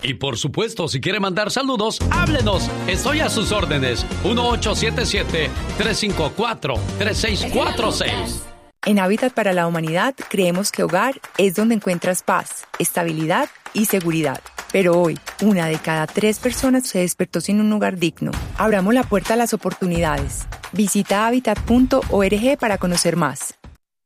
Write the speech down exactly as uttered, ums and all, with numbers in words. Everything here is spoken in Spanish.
Y por supuesto, si quiere mandar saludos, háblenos. Estoy a sus órdenes. uno ocho siete siete, tres cinco cuatro, tres seis cuatro seis. En Hábitat para la Humanidad creemos que hogar es donde encuentras paz, estabilidad y seguridad. Pero hoy, una de cada tres personas se despertó sin un hogar digno. Abramos la puerta a las oportunidades. Visita hábitat punto org para conocer más.